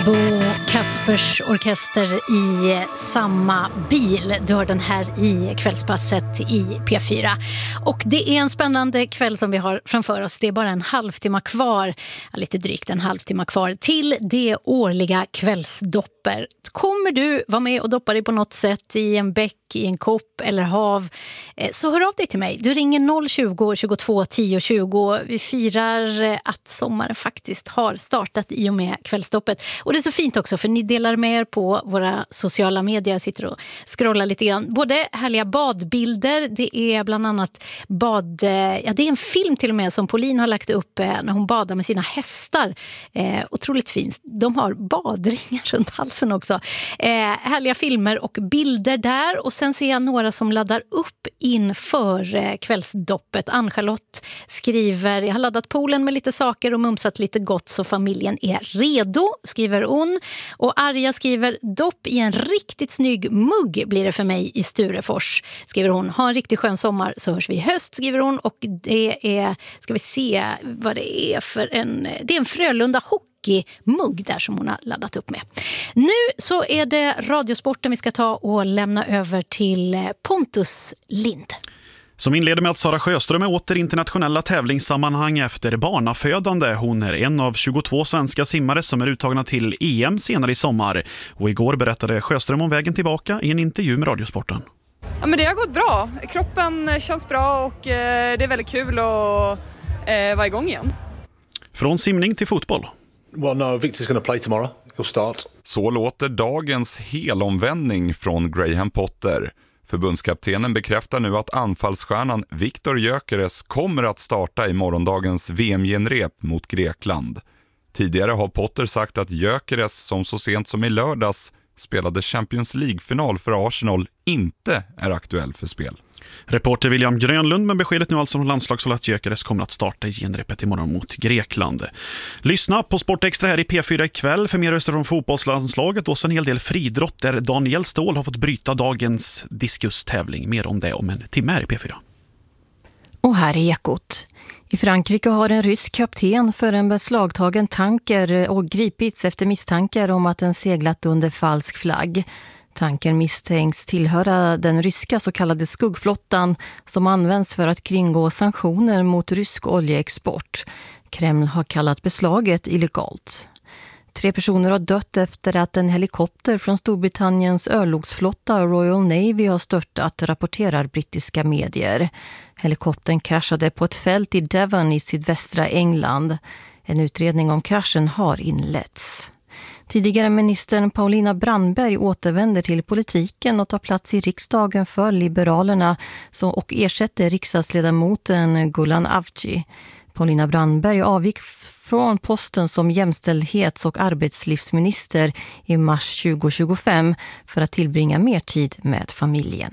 Bo Kaspers orkester i samma bil. Du hör den här i kvällspasset i P4. Och det är en spännande kväll som vi har framför oss. Det är bara en halvtimme kvar, lite drygt en halvtimme kvar till det årliga kvällsdopper. Kommer du vara med och doppa dig på något sätt i en bäck, i en kopp eller hav, så hör av dig till mig. Du ringer 020 22 10 20. Vi firar att sommaren faktiskt har startat i och med kvällsdoppet. Och det är så fint också för ni delar med er på våra sociala medier, sitter och scrollar lite grann. Både härliga badbilder, det är bland annat det är en film till och med som Pauline har lagt upp när hon badar med sina hästar. Otroligt fint. De har badringar runt halsen också. Härliga filmer och bilder där. Och sen ser jag några som laddar upp inför kvällsdoppet. Ann-Charlotte skriver: jag har laddat poolen med lite saker och mumsat lite gott så familjen är redo, skriver hon. Och Arja skriver: dopp i en riktigt snygg mugg blir det för mig i Sturefors, skriver hon. Ha en riktigt skön sommar så hörs vi i höst, skriver hon. Och det är, ska vi se vad det är för det är en Frölunda mugg där som hon har laddat upp med. Nu så är det radiosporten vi ska ta och lämna över till Pontus Lind. Som inleder med att Sara Sjöström är åter internationella tävlingssammanhang efter barnafödande. Hon är en av 22 svenska simmare som är uttagna till EM senare i sommar. Och igår berättade Sjöström om vägen tillbaka i en intervju med radiosporten. Ja, men det har gått bra. Kroppen känns bra och det är väldigt kul att vara igång igen. Från simning till fotboll. Well, no, Victor's going to play tomorrow. He'll start. Så låter dagens helomvändning från Graham Potter. Förbundskaptenen bekräftar nu att anfallsstjärnan Viktor Gyökeres kommer att starta i morgondagens VM-genrep mot Grekland. Tidigare har Potter sagt att Gyökeres, som så sent som i lördags spelade Champions League-final för Arsenal, inte är aktuell för spel. Reporter William Grönlund med beskedet nu alltså från landslagshåll att Gyökeres kommer att starta i genrepet imorgon mot Grekland. Lyssna på Sport Extra här i P4 ikväll för mer röster från fotbollslandslaget och så en hel del fridrott där Daniel Ståhl har fått bryta dagens diskustävling. Mer om det om en timme här i P4. Och här är Ekot. I Frankrike har en rysk kapten för en beslagtagen tanker och gripits efter misstankar om att den seglat under falsk flagg. Tankern misstänks tillhöra den ryska så kallade skuggflottan som används för att kringgå sanktioner mot rysk oljeexport. Kreml har kallat beslaget illegalt. 3 personer har dött efter att en helikopter från Storbritanniens örlogsflotta Royal Navy har störtat, rapporterar brittiska medier. Helikoptern kraschade på ett fält i Devon i sydvästra England. En utredning om kraschen har inletts. Tidigare ministern Paulina Brandberg återvänder till politiken och tar plats i riksdagen för Liberalerna och ersätter riksdagsledamoten Gulan Avci. Paulina Brandberg avgick från posten som jämställdhets- och arbetslivsminister i mars 2025 för att tillbringa mer tid med familjen.